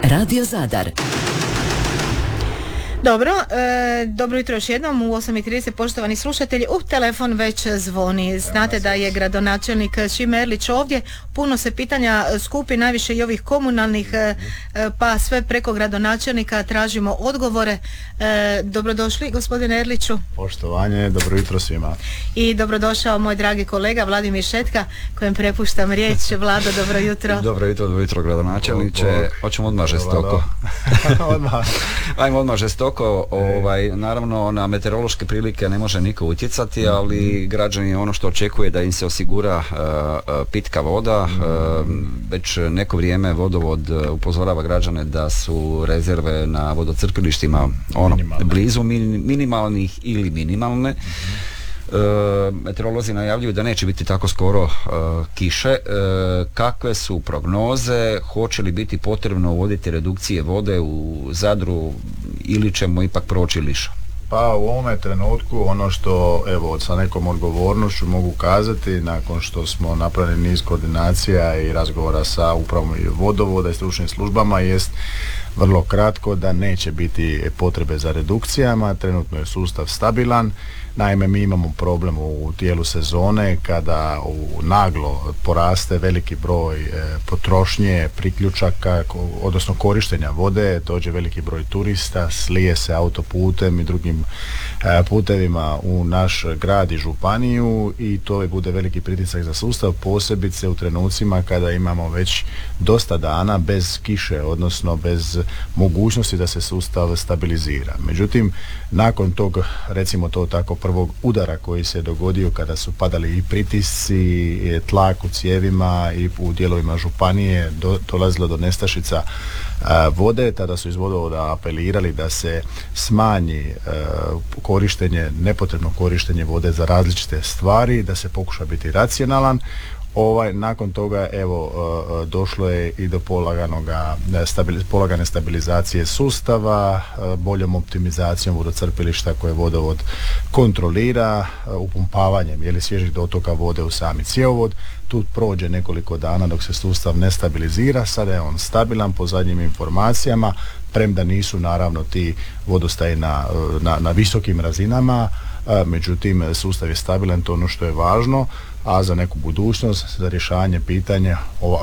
Radio Zadar. Dobro jutro još jednom u 8:30, poštovani slušatelji. Telefon već zvoni. Znate da je gradonačelnik Šime Erlić ovdje. Puno se pitanja skupi, najviše i ovih komunalnih, pa sve preko gradonačelnika tražimo odgovore. Dobrodošli, gospodine Erliću. Poštovanje, dobro jutro svima. I dobrodošao moj dragi kolega Vladimir Šetka, kojem prepuštam riječ. Vlado, dobro jutro. Dobro jutro gradonačelniče. Hoćemo odmah žestoko. Ajmo odmah žestoko. Naravno na meteorološke prilike ne može niko utjecati, ali građani ono što očekuje da im se osigura pitka voda. Već neko vrijeme vodovod upozorava građane da su rezerve na vodocrpilištima blizu minimalnih ili minimalne. Meteorolozi najavljuju da neće biti tako skoro kiše. Kakve su prognoze? Hoće li biti potrebno uvoditi redukcije vode u Zadru ili ćemo ipak proći lišo? Pa u ovome trenutku ono što sa nekom odgovornošću mogu kazati, nakon što smo napravili niz koordinacija i razgovora sa upravom vodovoda i stručnim službama, jest vrlo kratko da neće biti potrebe za redukcijama. Trenutno je sustav stabilan. Naime, mi imamo problem u tijelu sezone kada naglo poraste veliki broj potrošnje, priključaka, odnosno korištenja vode, dođe veliki broj turista, slije se autoputem i drugim putevima u naš grad i županiju i to bude veliki pritisak za sustav, posebice u trenucima kada imamo već dosta dana bez kiše, odnosno bez mogućnosti da se sustav stabilizira. Međutim, nakon tog, recimo to tako, prvog udara koji se dogodio kada su padali i pritisci, tlak u cijevima i u dijelovima županije, dolazilo do nestašica vode, tada su iz vodovoda apelirali da se smanji nepotrebno korištenje vode za različite stvari, da se pokuša biti racionalan. Nakon toga došlo je i do polagane stabilizacije sustava, boljom optimizacijom vodocrpilišta koje vodovod kontrolira, upumpavanjem svježih dotoka vode u sami cjevovod. Tu prođe nekoliko dana dok se sustav ne stabilizira. Sada je on stabilan po zadnjim informacijama, premda nisu naravno ti vodostaji na visokim razinama, međutim sustav je stabilan, to je ono što je važno. A za neku budućnost, za rješavanje pitanja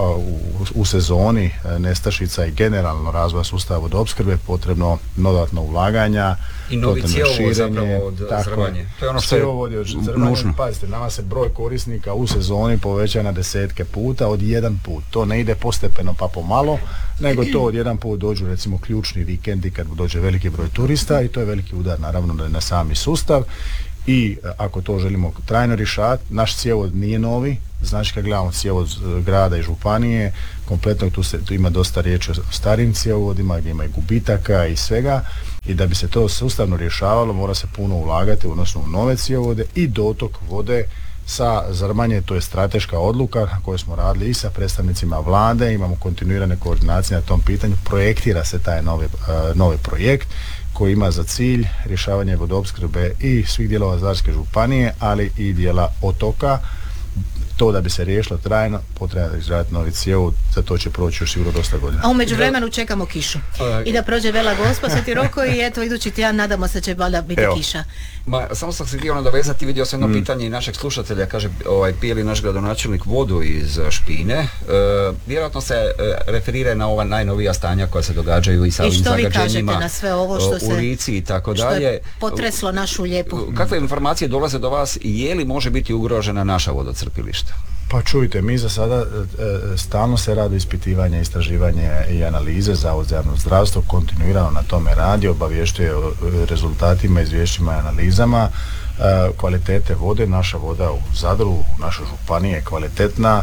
u sezoni nestašica i generalno razvoja sustava vodoopskrbe potrebno dodatno ulaganja i novi cjevovod zapravo od zrmanje. To je ono što je nužno. Pazite, nama se broj korisnika u sezoni poveća na desetke puta od jedan put. To ne ide postepeno pa pomalo, nego to od jedan put dođu recimo ključni vikendi kad dođe veliki broj turista i to je veliki udar naravno na sami sustav. I ako to želimo trajno rješavati, naš cjevovod nije novi, znači kad gledamo cjevovod grada i županije, kompletno tu ima dosta riječi o starim cjevovodima gdje ima i gubitaka i svega, i da bi se to sustavno rješavalo mora se puno ulagati odnosno u nove cjevovode i dotok vode sa zrmanje. To je strateška odluka koju smo radili i sa predstavnicima vlade, imamo kontinuirane koordinacije na tom pitanju, projektira se taj novi projekt koji ima za cilj rješavanje vodoopskrbe i svih dijelova Zadarske županije, ali i dijela otoka. To da bi se riješilo trajno, potrebno izraditi novi cjevovod, za to će proći još sigurno dosta godina. A u međuvremenu čekamo kišu. I da prođe Vela Gospa, Sveti Roko i idući tjedan nadamo se će valjda biti kiša. Samo sam se htio nadovezati, vidio sam jedno pitanje našeg slušatelja, kaže pije li naš gradonačelnik vodu iz špine. Vjerojatno se referira na ova najnovija stanja koja se događaju i sa ovim zagađenjima. I što vi kažete na sve ovo što u Lici i tako dalje. Što je potreslo našu lijepu. Kakve informacije dolaze do vas i je li može biti ugrožena naša vodocrpilišta? Pa čujte, mi za sada stalno se radi ispitivanje, istraživanje i analize. Zavod za javno zdravstvo kontinuirano na tome radi, obavještuje o rezultatima, izvješćima i analizama. Kvalitete vode, naša voda u Zadru, u našoj županiji je kvalitetna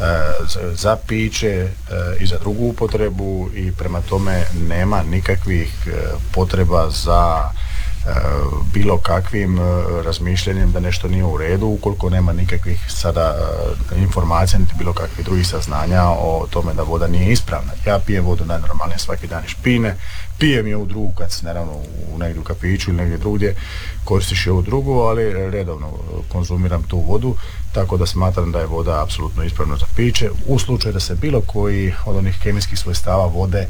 za piće i za drugu upotrebu i prema tome nema nikakvih potreba za bilo kakvim razmišljanjem da nešto nije u redu, ukoliko nema nikakvih sada informacija niti bilo kakvih drugih saznanja o tome da voda nije ispravna. Ja pijem vodu najnormalnije svaki dan iz špine, pijem je ovu drugu kad se naravno negdje u kafiću ili negdje drugdje koristiš i ovu drugu, ali redovno konzumiram tu vodu, tako da smatram da je voda apsolutno ispravna za piće. U slučaju da se bilo koji od onih kemijskih svojstava vode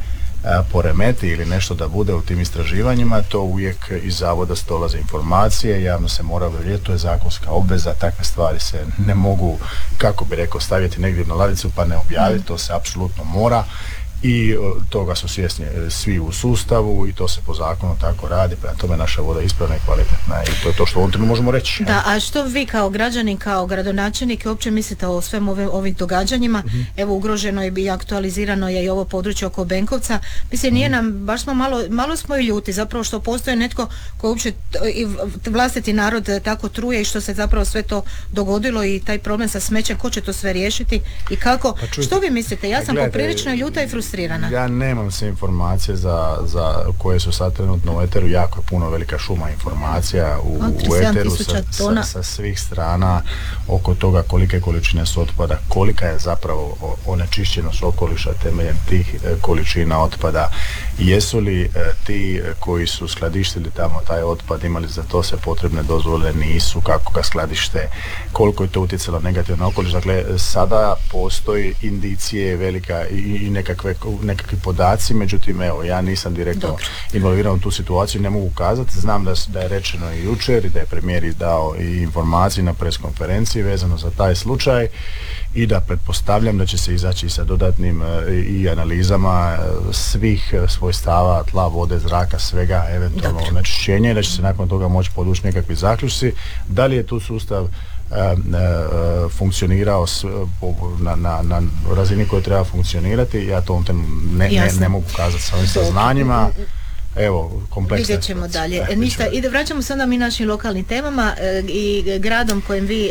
poremeti ili nešto da bude u tim istraživanjima, to uvijek iz zavoda dolaze informacije, javno se mora vjeriti, to je zakonska obveza, takve stvari se ne mogu, kako bi rekao, staviti negdje na ladicu pa ne objaviti, to se apsolutno mora. I toga su svjesni svi u sustavu i to se po zakonu tako radi, prema tome naša voda je ispravna i kvalitetna i to je to što u ovom trenutku možemo reći. Da, a što vi kao građanin, kao gradonačelnik uopće mislite o svem ovim događanjima? Evo, ugroženo je i aktualizirano je i ovo područje oko Benkovca. Mislim, nije nam, baš smo malo smo i ljuti zapravo što postoji netko koji uopće i vlastiti narod tako truje i što se zapravo sve to dogodilo i taj problem sa smećem, ko će to sve riješiti i kako? Što vi mislite? Ja sam poprilično ljuta i frustrirana. Ja nemam sve informacije za koje su sad trenutno u eteru, jako je puno velika šuma informacija u eteru sa svih strana oko toga kolike količine su otpada, kolika je zapravo onečišćenost okoliša temeljem tih količina otpada, jesu li ti koji su skladištili tamo taj otpad imali za to sve potrebne dozvole, nisu, kako ga skladište, koliko je to utjecalo negativno na okoliš. Dakle, sada postoji indicije velika i nekakvi podaci, međutim, evo, ja nisam direktno involviran u tu situaciju, ne mogu kazati, znam da je rečeno i jučer i da je premijer dao i informacije na preskonferenciji vezano za taj slučaj i da pretpostavljam da će se izaći sa dodatnim i analizama svih svojstava tla, vode, zraka, svega, eventualno onečišćenja i da će se nakon toga moći podući nekakvi zaključci. Da li je tu sustav funkcionirao na razini koje treba funkcionirati, ja to ne mogu kazati sa ovim saznanjima. Evo, kompleksna. Vidjet ćemo dalje. Ništa, i da vraćamo se onda mi našim lokalnim temama i gradom kojim vi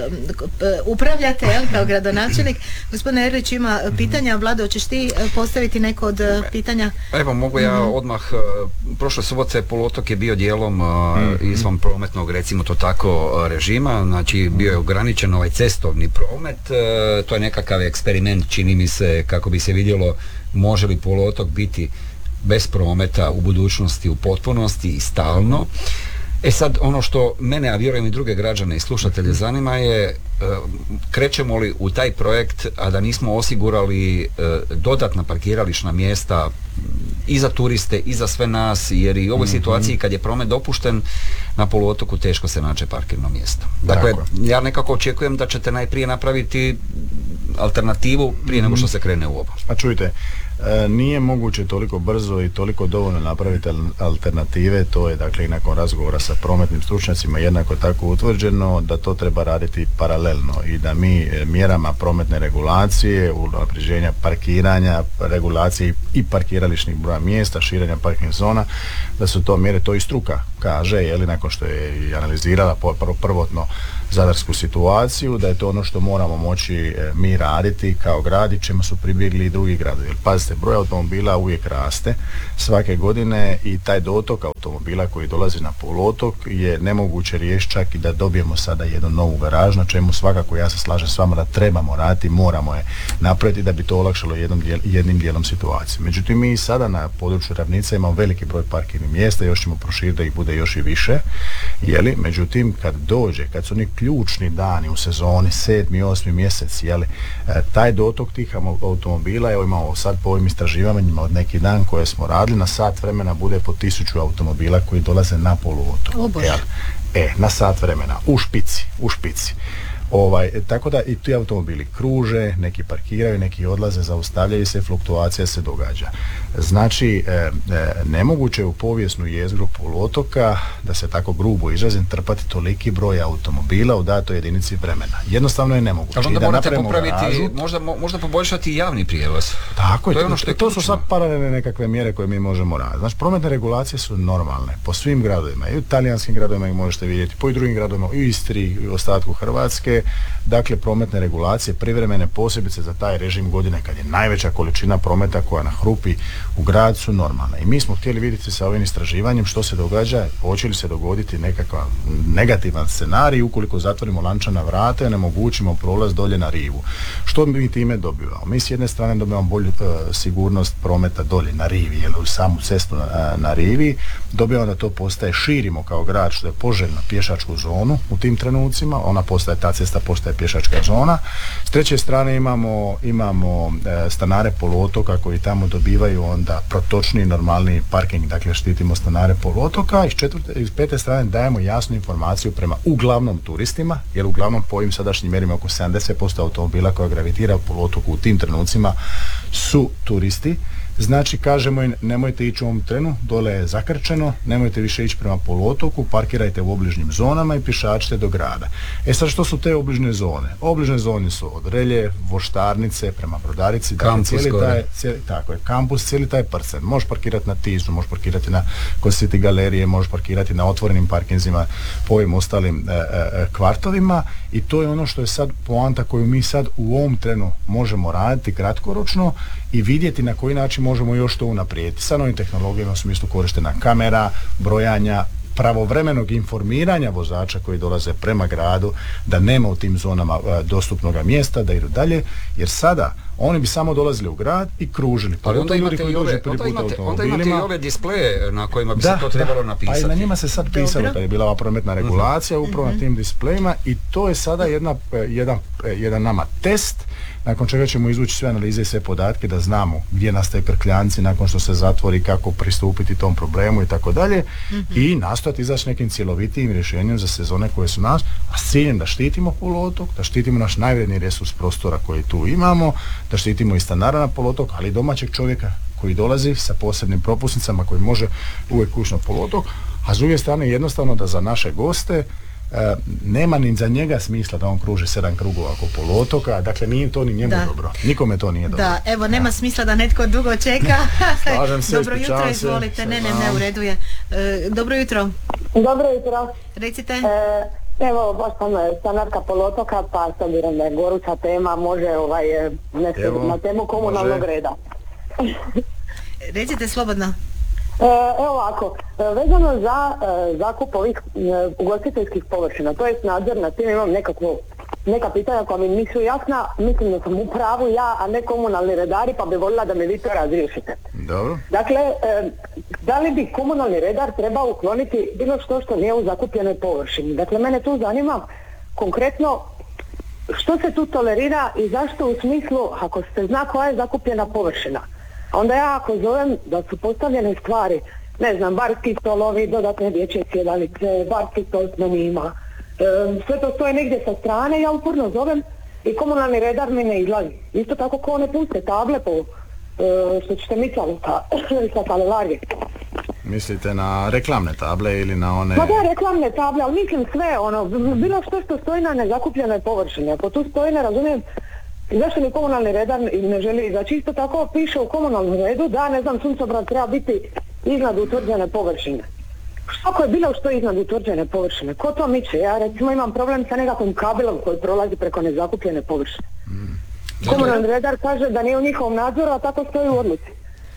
upravljate, kao gradonačelnik. Gospodine Erlić ima pitanja, Vlado, hoćeš ti postaviti neko od pitanja? Evo, mogu ja odmah, prošle subote poluotok je bio dijelom izvan prometnog, recimo to tako, režima, znači bio je ograničen ovaj cestovni promet, to je nekakav eksperiment, čini mi se, kako bi se vidjelo može li poluotok biti bez prometa u budućnosti u potpunosti i stalno. Sad, ono što mene, a vjerujem i druge građane i slušatelje zanima je krećemo li u taj projekt, a da nismo osigurali dodatna parkirališna mjesta i za turiste i za sve nas, jer i u ovoj situaciji kad je promet dopušten na poluotoku teško se nađe parkirno mjesto. Dakle, ja nekako očekujem da ćete najprije napraviti alternativu prije nego što se krene u ovo. A čujte, nije moguće toliko brzo i toliko dovoljno napraviti alternative, to je dakle i nakon razgovora sa prometnim stručnjacima jednako tako utvrđeno da to treba raditi paralelno i da mi mjerama prometne regulacije, unapređenja parkiranja, regulacije i parkirališnih broja mjesta, širenja parking zona, da su to mjere, to i struka kaže, nakon što je i analizirala prvotno zadarsku situaciju, da je to ono što moramo moći mi raditi kao grad i čemu su pribjegli i drugi gradovi. Jer pazite, broj automobila uvijek raste svake godine i taj dotok automobila koji dolazi na poluotok je nemoguće riješiti čak i da dobijemo sada jednu novu garažu, na čemu svakako ja se slažem s vama da trebamo raditi, moramo je napraviti da bi to olakšalo jednim dijelom situacije. Međutim, mi sada na području Ravnica imamo veliki broj parkirnih mjesta, još ćemo proširiti da ih bude još i više, međutim kad su oni ključni dani u sezoni, 7. 8. mjesec, taj dotok tih automobila, imamo sad po ovim istraživanjima od neki dan koje smo radili, na sat vremena bude po 1000 automobila koji dolaze na poluotok. Na sat vremena, u špici. Tako da i ti automobili kruže, neki parkiraju, neki odlaze, zaustavljaju se, fluktuacija se događa. Znači, nemoguće je u povijesnu jezgru poluotoka, da se tako grubo izrazim, trpati toliki broj automobila u datoj jedinici vremena. Jednostavno je nemoguće. Ali onda morate popraviti, možda poboljšati javni prijevoz. Tako je, to su sad paralelne nekakve mjere koje mi možemo raditi. Znači, prometne regulacije su normalne po svim gradovima, i u talijanskim gradovima ih možete vidjeti, po i drugim gradovima, i u Istri, i u ostatku Hrvatske. Dakle, prometne regulacije privremene, posebice za taj režim godine kad je najveća količina prometa koja nahrupi u grad, su normalne. I mi smo htjeli vidjeti sa ovim istraživanjem što se događa, hoće li se dogoditi nekakav negativan scenarij ukoliko zatvorimo lančana vrata i onemogućimo prolaz dolje na rivu. Što mi time dobivamo? Mi s jedne strane dobivamo bolju sigurnost prometa dolje na rivi, u samu cestu na rivi, dobivamo da to postaje, širimo kao grad, što je poželjno pješačku zonu u tim trenucima, ona postaje ta cesta cesta postaje pješačka zona. S treće strane imamo stanare poluotoka koji tamo dobivaju onda protočniji, normalniji parking, dakle štitimo stanare poluotoka. I s pete strane dajemo jasnu informaciju prema uglavnom turistima, jer uglavnom po ovim sadašnjim mjerima oko 70% automobila koja gravitira u poluotoku u tim trenucima su turisti. Znači kažemo im nemojte ići u ovom trenu, dole je zakrčeno, nemojte više ići prema poluotoku, parkirajte u obližnjim zonama i pješačite do grada. sad što su te obližnje zone? Obližnje zone su od Relje, Voštarnice prema Brodarici, kampus, tako je, kampus, cijeli taj parcel. Možeš parkirati na Tizu, možeš parkirati kod City galerije, možeš parkirati na otvorenim parkinzima po ovim ostalim kvartovima i to je ono što je sad poanta koju mi sad u ovom trenu možemo raditi kratkoročno i vidjeti na koji način možemo još to unaprijediti. Sa novim tehnologijama u smislu korištena kamera, brojanja, pravovremenog informiranja vozača koji dolaze prema gradu, da nema u tim zonama dostupnog mjesta, da idu dalje, jer sada oni bi samo dolazili u grad i kružili. Ali onda imate i ove displeje na kojima bi se to trebalo napisati. Pa i na njima se sad pisalo da je bila ova prometna regulacija upravo na tim displejima i to je sada jedan nama test nakon čega ćemo izvući sve analize i sve podatke da znamo gdje nastaju krkljanci nakon što se zatvori, kako pristupiti tom problemu i tako dalje i nastojati izaći nekim cjelovitijim rješenjem za sezone koje su nas, a s ciljem da štitimo poluotok, da štitimo naš najvredniji resurs prostora koji tu imamo, da štitimo i stanara na poluotok, ali i domaćeg čovjeka koji dolazi sa posebnim propusnicama koji može uvijek ući na poluotok, a s druge strane jednostavno da za naše goste nema ni za njega smisla da on kruži 7 krugova oko poluotoka, dakle nije to ni njemu dobro. Nikome to nije dobro. Da, evo nema smisla da netko dugo čeka. Slažem se, dobro jutro, izvolite. Ne ureduje. Dobro jutro. Dobro jutro. Recite. Evo, baš sam stanarka poluotoka, pa s obzirom da je goruća tema, može nešto na temu komunalnog reda. Recite slobodno. Evo ovako, vezano za zakup ovih ugostiteljskih površina, to jest nadzor nad tim, imam neka pitanja koja mi nisu jasna, mislim da sam u pravu ja, a ne komunalni redari, pa bi voljela da mi vi to razriješite. Dobro. Dakle, da li bi komunalni redar trebao ukloniti bilo što nije u zakupljenoj površini? Dakle, mene tu zanima konkretno što se tu tolerira i zašto u smislu, ako se zna koja je zakupljena površina, onda ja ako zovem da su postavljene stvari, ne znam, barski stolovi, dodatne dječje sjedalice, barski stol s menima, sve to stoje negdje sa strane, ja uporno zovem i komunalni redar mi ne izlazi. Isto tako kao one puste table po što ćete micali sa kalelarije. Mislite na reklamne table ili na one... Pa da, reklamne table, ali mislim sve, bilo što stoji na nezakupljenoj površini. Ako tu stoji, ne razumijem zašto ni komunalni redar ne želi izaći. Isto tako piše u komunalnom redu da, ne znam, suncobran treba biti iznad utvrđene površine. Što je bilo što iznad utvrđene površine? Ko to miče? Ja recimo imam problem sa nekakvim kabelom koji prolazi preko nezakupljene površine. Komunalni redar kaže da nije u njihovom nadzoru, a tako stoji u odluci.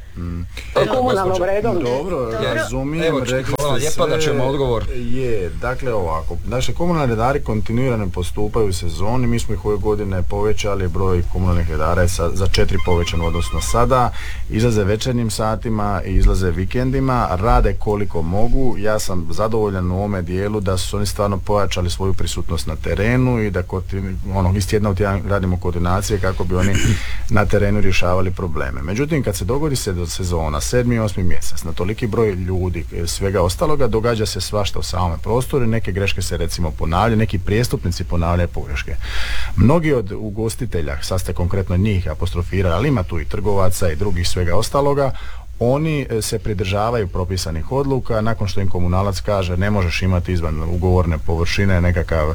Komunalnom redom. Dobro, razumijem. Hvala lijepa da ćemo odgovor. Dakle ovako, naši komunalni redari kontinuirano postupaju u sezoni, mi smo ih ove godine povećali, broj komunalnih redara je za 4 povećan odnosno sada, izlaze večernjim satima i izlaze vikendima, rade koliko mogu, ja sam zadovoljan u ovome dijelu da su oni stvarno pojačali svoju prisutnost na terenu i da iz tjedna u tjedan radimo koordinacije kako bi oni na terenu rješavali probleme. Međutim, kad se dogodi se do sezona, 7. i 8. mjesec, na toliki broj ljudi, svega ostaloga, događa se svašta u samome prostoru, neke greške se recimo ponavljaju, neki prijestupnici ponavljaju pogreške. Mnogi od ugostitelja, sad ste konkretno njih apostrofirali, ali ima tu i trgovaca i drugih svega ostaloga, oni se pridržavaju propisanih odluka, nakon što im komunalac kaže ne možeš imati izvan ugovorne površine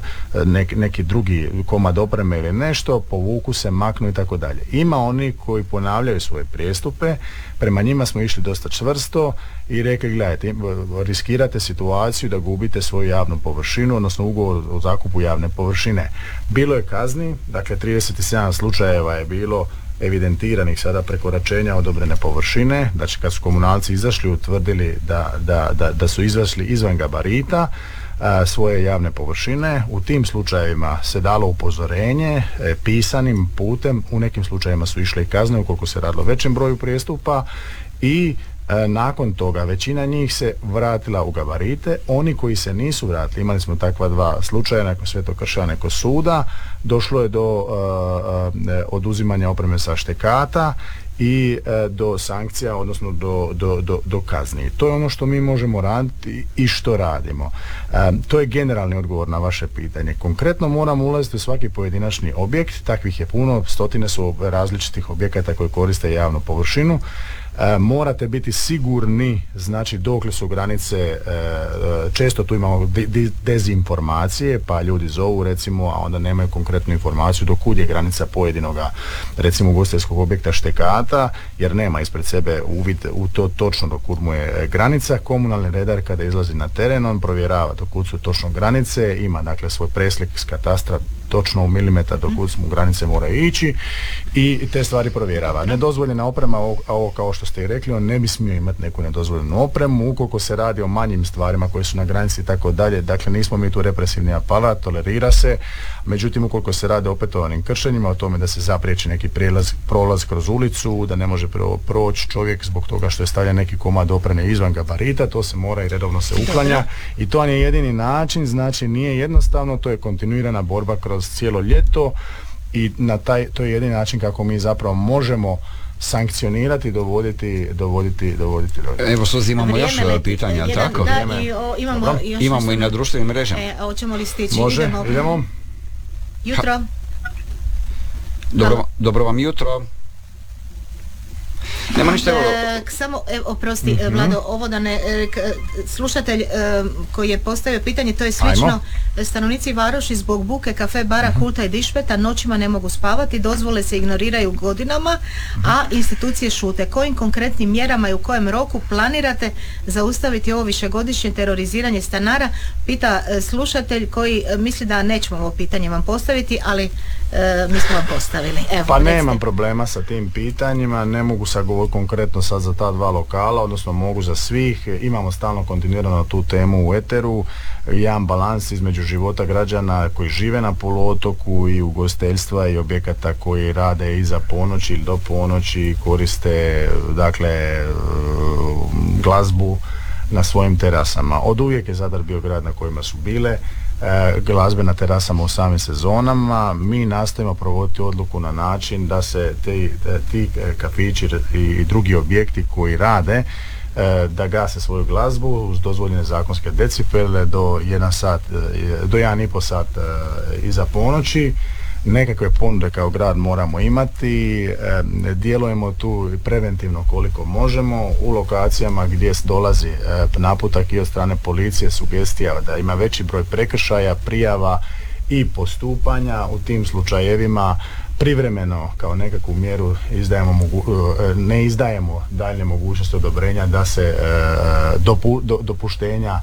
neki drugi komad opreme ili nešto, povuku se, maknu i tako dalje. Ima oni koji ponavljaju svoje prijestupe, prema njima smo išli dosta čvrsto i rekli gledajte, riskirate situaciju da gubite svoju javnu površinu, odnosno ugovor o zakupu javne površine. Bilo je kazni, dakle 37 slučajeva je bilo evidentiranih sada prekoračenja odobrene površine, znači kad su komunalci izašli utvrdili da su izašli izvan gabarita svoje javne površine, u tim slučajevima se dalo upozorenje pisanim putem, u nekim slučajevima su išle i kazne ukoliko se radilo većem broju prijestupa i Nakon toga većina njih se vratila u gabarite, oni koji se nisu vratili, imali smo takva dva slučaja, neko Svetokrša, neko Suda, došlo je do oduzimanja opreme sa štekata i do sankcija, odnosno do kazni. To je ono što mi možemo raditi i što radimo. To je generalni odgovor na vaše pitanje. Konkretno moramo ulaziti u svaki pojedinačni objekt, takvih je puno, stotine su različitih objekata koji koriste javnu površinu. Morate biti sigurni, znači dokle su granice, često tu imamo dezinformacije, pa ljudi zovu recimo, a onda nemaju konkretnu informaciju do kud je granica pojedinoga, recimo ugostiteljskog objekta štekata, jer nema ispred sebe uvid u to točno do kud mu je granica. Komunalni redar kada izlazi na teren, on provjerava do kud su točno granice, ima dakle svoj preslik s katastra točno u milimetar do kud mu granice moraju ići i te stvari provjerava. Nedozvoljena oprema, ovo kao što ste i rekli, on ne bi smio imati neku nedozvoljenu opremu ukoliko se radi o manjim stvarima koje su na granici i tako dalje. Dakle, nismo mi tu represivni aparat, tolerira se. Međutim, ukoliko se radi o opetovanim kršenjima, o tome da se zapriječi neki prolaz kroz ulicu, da ne može proći čovjek zbog toga što je stavljen neki komad opreme izvan gabarita, to se mora i redovno se uklanja. I to je jedini način, znači nije jednostavno, to je kontinuirana borba kroz cijelo ljeto i to je jedini način kako mi zapravo možemo sankcionirati, dovoditi. Evo, Suzi, imamo još pitanja, tako? Da, imamo i na društvenim mrežama. Hoćemo li stići? Može, idemo. Jutro. Dobro vam jutro. Nema ništa. Samo, oprosti, Vlado, ovo da ne, slušatelj koji je postavio pitanje, to je slično. Ajmo. Stanovnici Varoši zbog buke, kafe, bara, kulta i dišpeta noćima ne mogu spavati, dozvole se ignoriraju godinama, a institucije šute. Kojim konkretnim mjerama i u kojem roku planirate zaustaviti ovo višegodišnje teroriziranje stanara? Pita slušatelj koji misli da nećemo ovo pitanje vam postaviti, ali mi smo vam postavili. Evo, pa nemam problema sa tim pitanjima, ne mogu sad govoriti konkretno sad za ta dva lokala, odnosno mogu za svih. Imamo stalno kontinuirano tu temu u eteru, jedan balans između života građana koji žive na poluotoku i ugostiteljstva i objekata koji rade iza ponoći ili do ponoći, koriste dakle glazbu na svojim terasama. Od uvijek je Zadar bio grad na kojima su bile glazbe na terasama u samim sezonama. Mi nastojimo provoditi odluku na način da se ti kafići i drugi objekti koji rade da gase svoju glazbu uz dozvoljene zakonske decibele do 1,5 sat iza ponoći. Nekakve ponude kao grad moramo imati, djelujemo tu preventivno koliko možemo u lokacijama gdje dolazi naputak i od strane policije, sugestija da ima veći broj prekršaja, prijava i postupanja. U tim slučajevima privremeno kao nekakvu mjeru ne izdajemo daljnje mogućnosti odobrenja da se dopuštenja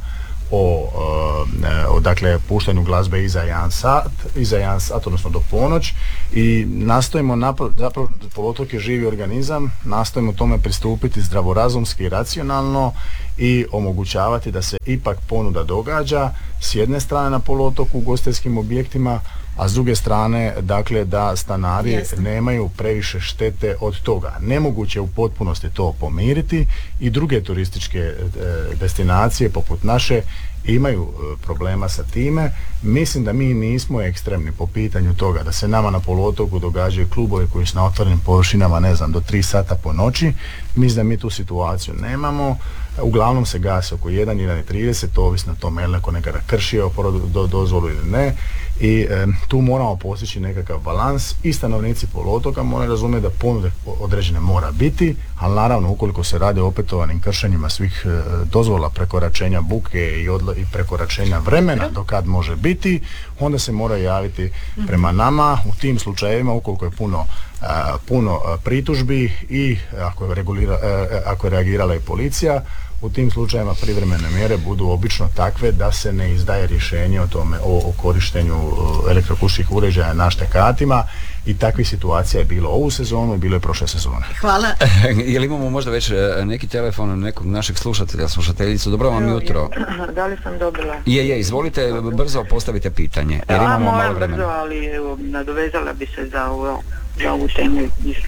o dakle puštanju glazbe iza 1 sat, odnosno do ponoć, i nastojimo zapravo poluotok je živi organizam, nastojimo tome pristupiti zdravorazumski i racionalno i omogućavati da se ipak ponuda događa s jedne strane na poluotoku u ugostiteljskim objektima, a s druge strane dakle da stanari nemaju previše štete od toga. Nemoguće u potpunosti to pomiriti i druge turističke destinacije poput naše imaju problema sa time. Mislim da mi nismo ekstremni po pitanju toga da se nama na poluotoku događaju klubovi koji su na otvorenim površinama, ne znam, do 3 sata po noći. Mislim da mi tu situaciju nemamo. Uglavnom se gasi oko 1:30, to ovisno o tome je li neko nekada kršio dozvolu ili ne. I tu moramo postići nekakav balans i stanovnici poluotoka moraju razumjeti da ponude određene mora biti, ali naravno ukoliko se radi o opetovanim kršenjima svih dozvola prekoračenja buke i prekoračenja vremena do kad može biti, onda se mora javiti prema nama. U tim slučajevima ukoliko je puno pritužbi i ako je reagirala i policija, u tim slučajevima privremene mjere budu obično takve da se ne izdaje rješenje o korištenju elektroakustičkih uređaja na štekatima, i takvih situacija je bilo ovu sezonu i bilo je prošle sezone. Hvala. Jel imamo možda već neki telefon nekog našeg slušateljicu? Dobro vam jutro. Da li sam dobila? Je, izvolite, brzo postavite pitanje. Jer imamo malo vremena. Brzo, ali nadovezala bi se za ovu temu.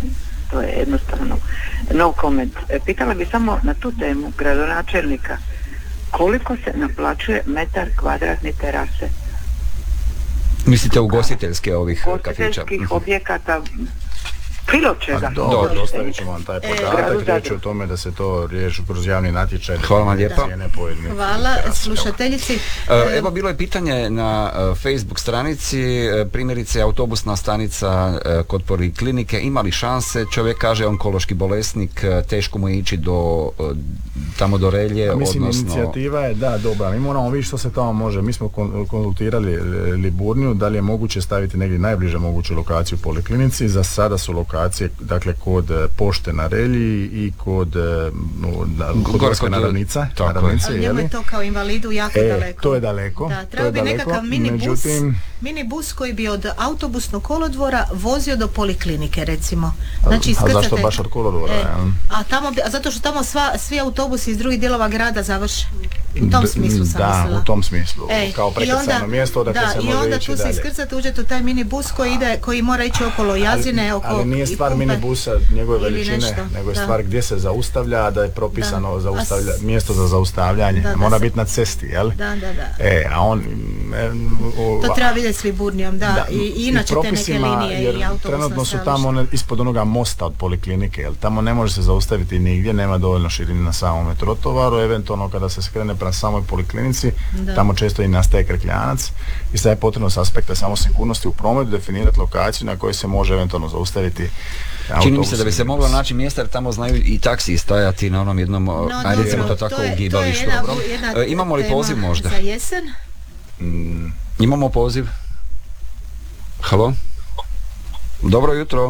to je jednostavno no comment. Pitala bi samo na tu temu gradonačelnika, koliko se naplaćuje metar kvadratni terase? Mislite ugostiteljske ovih kafića? Ugostiteljskih objekata, bilo čega. Dobro, ostavit ćemo vam taj podatak. Riječ je o tome da se to riješi kroz javni natječaj. Hvala vam lijepa. Hvala slušateljici. Evo, bilo je pitanje na Facebook stranici, primjerice autobusna stanica kod poliklinike, ima li šanse, čovjek kaže onkološki bolesnik, teško mu je ići tamo do Relje, mislim, odnosno... inicijativa je dobra, mi moramo vidjeti što se tamo može. Mi smo konzultirali Liburniju, da li je moguće staviti negdje najbliže moguću lokaciju poliklinici. Za sada su lokacije, dakle, kod pošte na Relji i kod Gorska Naravnica. Ali njemu je to kao invalidu jako daleko. To je daleko. Da, treba bi nekakav minibus koji bi od autobusnog kolodvora vozio do poliklinike, recimo. Znači, iskrcate... A zašto baš od kolodvora? Zato što tamo svi autobusi iz drugih dijelova grada završe. U tom smislu sam mislila. Da, u tom smislu. Kao prekrcajno mjesto odakle se može ići dalje. I onda tu se iskrcate, uđete u taj minibus koji mora ići okolo Jazine, ali nije stvar minibusa njegove veličine, nego je stvar gdje se zaustavlja, da je propisano mjesto za zaustavljanje. Mora biti na cesti, jel? Da. A on... To treba vidjeti s Liburnijom, da. I inače te neke linije i autobusna trenutno su tamo ispod onoga mosta od poliklinike, jel? Tamo ne može se zaustaviti nigdje, nema dovoljno širine na samome trotovaru, eventualno kada se skrene prema samoj poliklinici, tamo često i nastaje krkljanac i sad je potrebno s aspekta samo sigurnosti u prometu definirati lokaciju na kojoj se može eventualno zaustaviti autobus. Čini mi se da bi se moglo naći mjesta, jer tamo znaju i taksiji stajati na onom jednom, recimo to tako, ugibalištu. Imamo li poziv možda? Za jesen? Imamo poziv? Halo? Dobro jutro.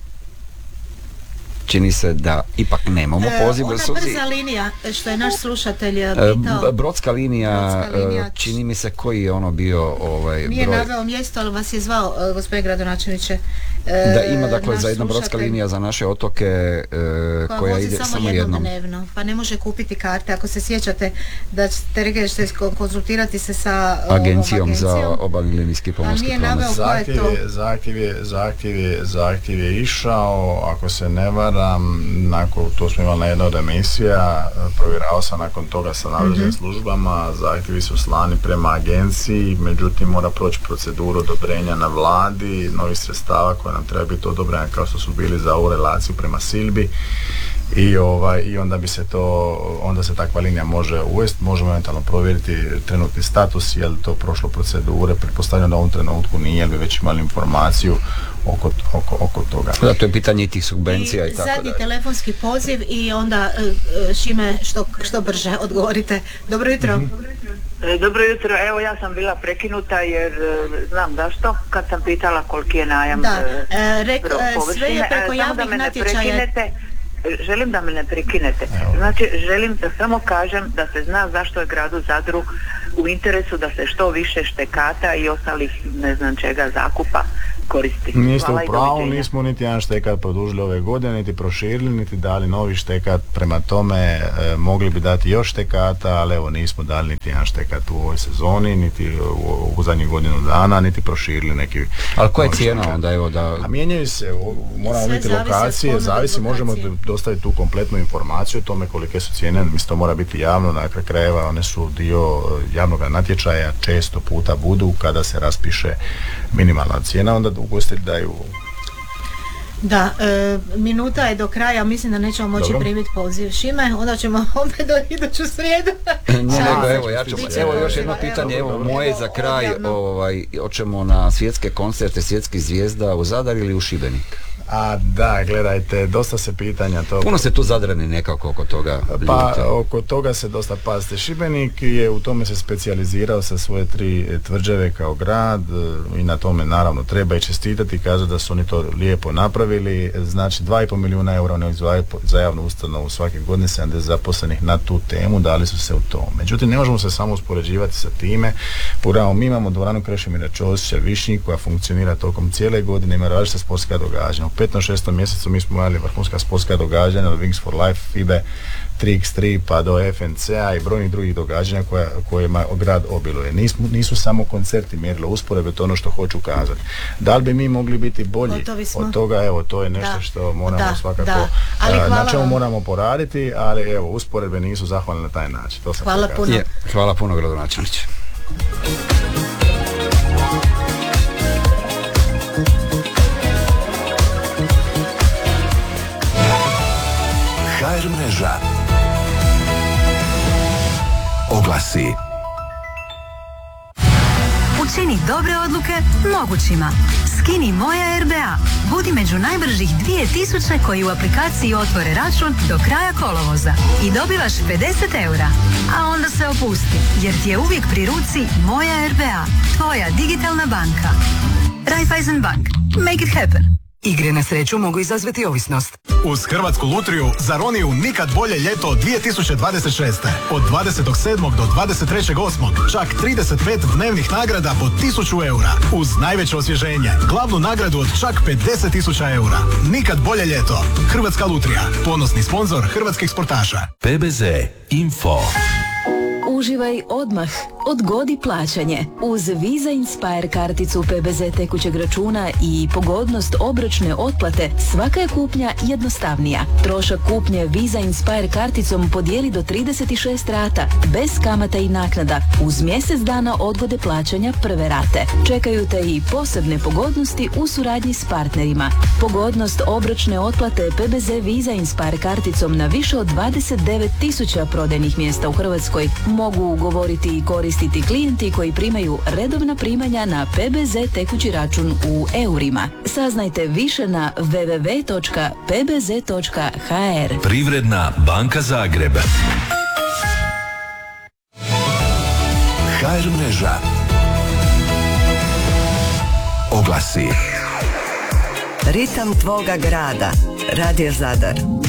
Čini se da ipak nemamo poziv. Ona brza linija, što je naš slušatelj pitao. Brodska linija, čini mi se koji je ono bio nije naveo mjesto, ali vas je zvao, gospodin gradonačelniče. Da, ima dakle za jedna brodska linija za naše otoke koja ide samo jednom dnevno, pa ne može kupiti karte. Ako se sjećate da ste rekli da ćete konzultirati se sa agencijom za obalni linijski pomorski promet. Zahtjev je išao, ako se ne varam, to smo imali na jednoj od emisija, provjeravao sam nakon toga sa nadležnim službama, zahtjevi su slani prema agenciji, međutim mora proći proceduru odobrenja na vladi, novih sredstava koje nam treba biti odobrena kao što su bili za ovu relaciju prema Silbi i onda se takva linija može uvesti, možemo eventualno provjeriti trenutni status, je li to prošlo procedure, pretpostavljam da u ovom trenutku nije, jer bi već imali informaciju oko toga. Da, to je pitanje tih subvencija i tako dalje. Zadnji telefonski poziv i onda Šime što brže odgovorite. Dobro jutro. Dobro jutro, evo ja sam bila prekinuta jer znam zašto, kad sam pitala koliki je najam površine. Sve je preko javnih natječaja. Želim da me ne prekinete. Znači, želim da samo kažem da se zna zašto je gradu Zadru u interesu da se što više štekata i ostalih ne znam čega zakupa koristi. Niste u pravu, nismo niti jedan štekat produžili ove godine, niti proširili, niti dali novi štekat, prema tome mogli bi dati još štekata, ali evo nismo dali niti jedan štekat u ovoj sezoni, niti u zadnjih godinu dana, niti proširili neki... Ali koja je cijena onda, evo da... A mijenjaju se, moramo vidjeti lokacije, zavisi, možemo dostaviti tu kompletnu informaciju o tome kolike su cijene, mislim to mora biti javno, na kraju krajeva one su dio javnog natječaja, često puta budu kada se raspiše minimalna cijena, onda ugostitelji daju. Da, minuta je do kraja, mislim da nećemo moći primiti poziv. Šime, onda ćemo opet do iduću srijedu. Evo još jedno pitanje, evo moje za kraj, hoćemo na svjetske koncerte svjetskih zvijezda u Zadar ili u Šibenik? A da, gledajte, dosta se pitanja to... Puno se tu Zadrani nekako oko toga. Pa oko toga se dosta pazite. Šibenik je u tome se specijalizirao sa svoje 3 tvrđave kao grad i na tome naravno treba i čestitati i kazati da su oni to lijepo napravili. Znači 2,5 milijuna eura oni izdvajaju za javnu ustanovu svake godine, 70 zaposlenih na tu temu, dali su se u to. Međutim, ne možemo se samo uspoređivati sa time. Mi imamo dvoranu Krešimira Ćosića Višnjik koja funkcionira tokom cijele godine, ima različite sportska događanja. u 5. 6. mjesecu mi smo imali vrhunska sportska događanja od Wings for Life, FIBE 3x3 pa do FNC-a i brojnih drugih događanja kojima grad obiluje. Nisu samo koncerti mjerilo usporedbe, to je ono što hoću kazati. Da li bi mi mogli biti bolji od toga, evo, to je nešto što moramo svakako, na čemu moramo poraditi, ali evo, usporedbe nisu zahvalne na taj način. To sam hvala puno. Hvala puno, gradonačelniče. HR mreža. Oglasi. Učini dobre odluke mogućima. Skini Moja RBA. Budi među najbržih 2000 koji u aplikaciji otvore račun do kraja kolovoza. I dobivaš 50 eura. A onda se opusti, jer ti je uvijek pri ruci Moja RBA. Tvoja digitalna banka. Raiffeisen Bank. Make it happen. Igre na sreću mogu izazvati ovisnost. Uz Hrvatsku lutriju zaroni u nikad bolje ljeto 2026. Od 27. do 23.8. čak 35 dnevnih nagrada po 1000 eura. Uz najveće osvježenje, glavnu nagradu od čak 50.000 eura. Nikad bolje ljeto. Hrvatska lutrija, ponosni sponzor hrvatskih sportaša. PBZ Info. Uživaj odmah. Odgodi plaćanje. Uz Visa Inspire karticu PBZ tekućeg računa i pogodnost obročne otplate, svaka je kupnja jednostavnija. Trošak kupnje Visa Inspire karticom podijeli do 36 rata, bez kamata i naknada, uz mjesec dana odgode plaćanja prve rate. Čekaju te i posebne pogodnosti u suradnji s partnerima. Pogodnost obročne otplate PBZ Visa Inspire karticom na više od 29.000 prodajnih mjesta u Hrvatskoj mogu ugovoriti i koristiti klijenti koji primaju redovna primanja na PBZ tekući račun u eurima. Saznajte više na www.pbz.hr. Privredna banka Zagreb. HR mreža. Oglasi. Ritam tvoga grada. Radio Zadar.